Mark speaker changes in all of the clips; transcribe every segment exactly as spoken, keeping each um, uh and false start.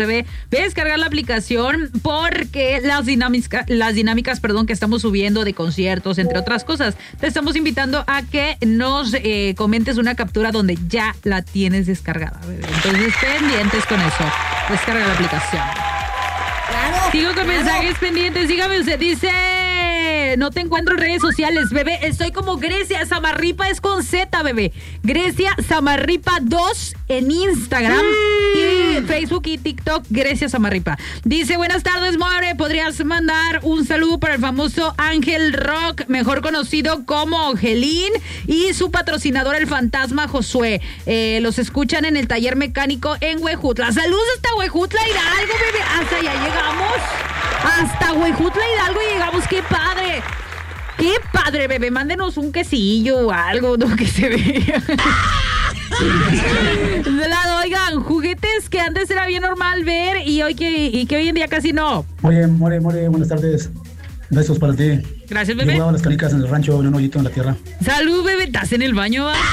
Speaker 1: Bebé, ve a descargar la aplicación porque las dinámicas, las dinámicas, perdón, que estamos subiendo de conciertos, entre otras cosas, te estamos invitando a que nos eh, comentes una captura donde ya la tienes descargada, bebé. Entonces, pendientes con eso. Descarga la aplicación.
Speaker 2: Claro,
Speaker 1: Sigo con
Speaker 2: claro.
Speaker 1: mensajes pendientes. Dígame usted, dice... No te encuentro en redes sociales, bebé. Estoy como Grecia Samarripa, es con Z, bebé. Grecia Samarripa dos en Instagram sí. y Facebook y TikTok, Grecia Samarripa. Dice, buenas tardes, More. ¿Podrías mandar un saludo para el famoso Ángel Rock, mejor conocido como Angelín, y su patrocinador, el fantasma Josué? Eh, los escuchan en el taller mecánico en Huejutla. Saludos hasta Huejutla Hidalgo, bebé. Hasta allá llegamos. Hasta Huejutla Hidalgo llegamos. ¡Qué padre! ¡Qué padre, bebé! Mándenos un quesillo o algo, ¿no? Que se vea. Oigan, juguetes que antes era bien normal ver y hoy que, y que hoy en día casi no.
Speaker 3: Oye, More, More, buenas tardes. Besos para ti.
Speaker 1: Gracias, bebé.
Speaker 3: He jugado las canicas en el rancho, en un hoyito en la tierra.
Speaker 1: Salud, bebé. ¿Estás en el baño, va?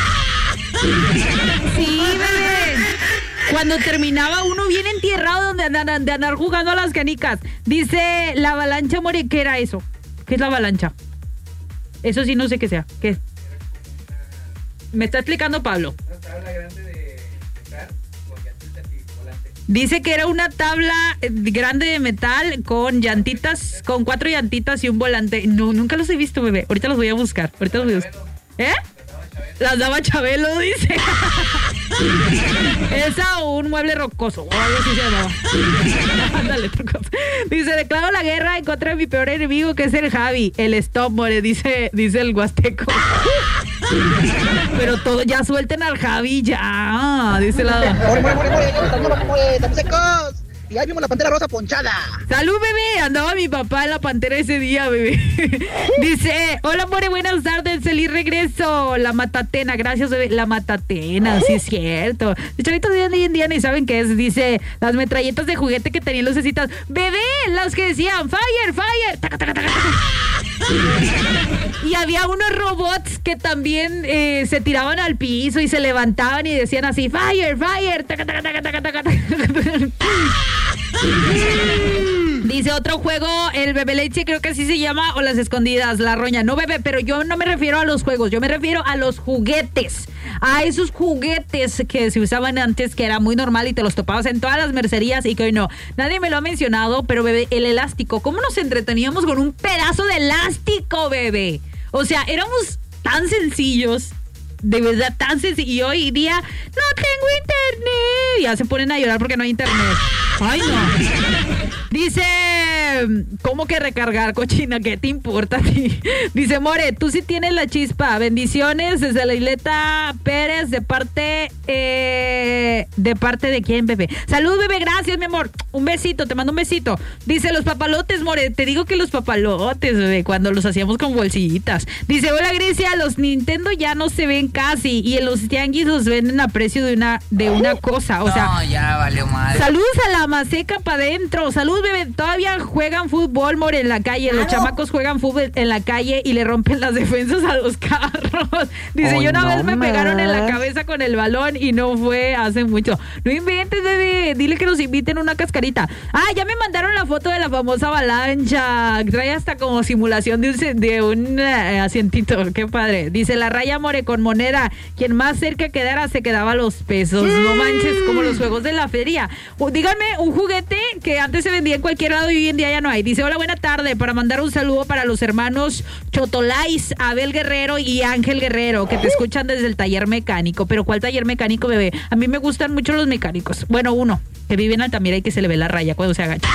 Speaker 1: Sí, bebé. Cuando terminaba uno bien entierrado donde andan, de andar jugando a las canicas. Dice la avalancha, More, ¿qué era eso? ¿Qué es la avalancha? Eso sí no sé qué sea. ¿Qué? Me está explicando Pablo.
Speaker 4: Una tabla grande de metal con llantitas y volante.
Speaker 1: Dice que era una tabla grande de metal con llantitas, con cuatro llantitas y un volante. No, nunca los he visto, bebé. Ahorita los voy a buscar. Ahorita los voy a buscar. ¿Eh? Las daba Chabelo, dice. Es a un mueble rocoso o algo así se llamaba. Ándale, otra cosa. Dice, declaro la guerra en contra de mi peor enemigo, que es el Javi. El stop, More, dice, dice el huasteco. Pero todo, ya suelten al Javi, ya. Dice la...
Speaker 2: More, more, more, more, more, more, estamos secos. Y ahí vimos la pantera rosa ponchada.
Speaker 1: ¡Salud, bebé! Andaba mi papá en la pantera ese día, bebé. Dice, hola, More, buenas tardes, feliz regreso. La matatena, gracias, bebé. La matatena, sí es cierto. De chavitos de hoy en día ni saben qué es. Dice, las metralletas de juguete que tenían lucecitas. ¡Bebé! Las que decían, fire, fire. Taca, taca, taca, taca. Y había unos robots que también eh, se tiraban al piso y se levantaban y decían así, fire, fire. Taca, taca, taca, taca, taca, taca. Dice otro juego, el bebé leche, creo que así se llama, o las escondidas, la roña. No, bebé, pero yo no me refiero a los juegos, yo me refiero a los juguetes. A esos juguetes que se usaban antes, que era muy normal y te los topabas en todas las mercerías y que hoy no. Nadie me lo ha mencionado, pero bebé, el elástico. ¿Cómo nos entreteníamos con un pedazo de elástico, bebé? O sea, éramos tan sencillos. De verdad, tan sencillo. Y hoy día no tengo internet. Ya se ponen a llorar porque no hay internet. Ay, no. Dice, ¿cómo que recargar, cochina? ¿Qué te importa a ti? Dice, More, tú sí tienes la chispa. Bendiciones desde la Isleta Pérez, de parte, eh, ¿de parte de quién, bebé? Salud, bebé, gracias, mi amor. Un besito, te mando un besito. Dice, los papalotes, More, te digo que los papalotes, bebé, cuando los hacíamos con bolsillitas. Dice, hola, Grecia, los Nintendo ya no se ven casi y en los tianguis los venden a precio de una, de una cosa. O sea,
Speaker 4: No, ya valió madre.
Speaker 1: saludos a la maseca para adentro. Salud, bebé. Todavía juegan fútbol, More, en la calle. Los
Speaker 2: Claro.
Speaker 1: chamacos juegan fútbol en la calle y le rompen las defensas a los carros. Dice,
Speaker 5: Oh,
Speaker 1: yo una
Speaker 5: no
Speaker 1: vez me
Speaker 5: más.
Speaker 1: pegaron en la cabeza con el balón y no fue hace mucho. No inventes, bebé. Dile que nos inviten una cascarita. Ah, ya me mandaron la foto de la famosa avalancha. Trae hasta como simulación de un, se- de un eh, asientito. Qué padre. Dice, la raya, More, con moneda. Quien más cerca quedara se quedaba los pesos. No manches, como los juegos de la feria. O, díganme un juguete que antes se vendía en cualquier lado y hoy en día ya no hay. Dice, hola, buena tarde, para mandar un saludo para los hermanos Chotolais, Abel Guerrero y Ángel Guerrero, que te escuchan desde el taller mecánico. Pero ¿cuál taller mecánico, bebé? A mí me gustan mucho los mecánicos. Bueno, uno, que vive en Altamira y que se le ve la raya cuando se agacha.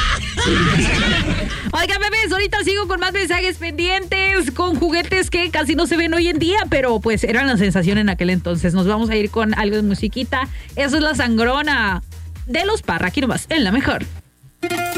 Speaker 1: Oiga, bebés, ahorita sigo con más mensajes pendientes, con juguetes que casi no se ven hoy en día, pero pues eran la sensación en aquel entonces. Nos vamos a ir con algo de musiquita. Eso es La Sangrona de los Parra, aquí nomás, en La Mejor.